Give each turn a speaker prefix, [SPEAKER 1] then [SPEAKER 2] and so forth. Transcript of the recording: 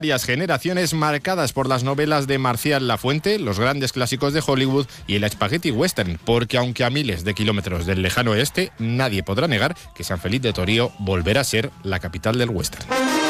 [SPEAKER 1] Varias generaciones marcadas por las novelas de Marcial Lafuente, los grandes clásicos de Hollywood y el spaghetti western, porque aunque a miles de kilómetros del lejano oeste, nadie podrá negar que San Feliz de Torío volverá a ser la capital del western.